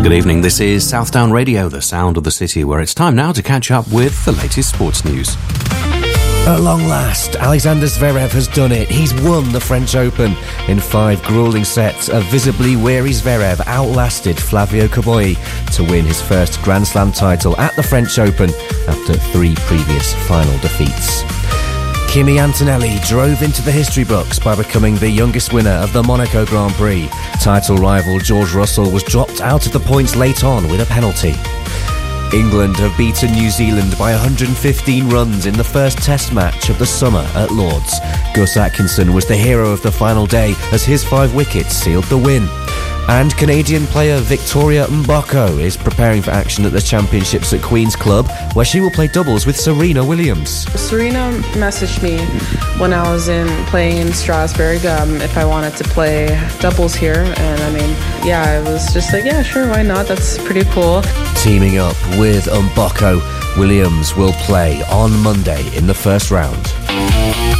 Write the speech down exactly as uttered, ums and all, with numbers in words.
Good evening, this is Southdown Radio, the sound of the city, where it's time now to catch up with the latest sports news. At long last, Alexander Zverev has done it. He's won the French Open. In five gruelling sets, a visibly weary Zverev outlasted Flavio Cobolli to win his first Grand Slam title at the French Open after three previous final defeats. Kimi Antonelli drove into the history books by becoming the youngest winner of the Monaco Grand Prix. Title rival George Russell was dropped out of the points late on with a penalty. England have beaten New Zealand by one hundred fifteen runs in the first test match of the summer at Lord's. Gus Atkinson was the hero of the final day as his five wickets sealed the win. And Canadian player Victoria Mboko is preparing for action at the championships at Queen's Club, where she will play doubles with Serena Williams. Serena messaged me when I was in playing in Strasbourg um, if I wanted to play doubles here, and I mean, yeah, I was just like, yeah, sure, why not? That's pretty cool. Teaming up with Mboko, Williams will play on Monday in the first round.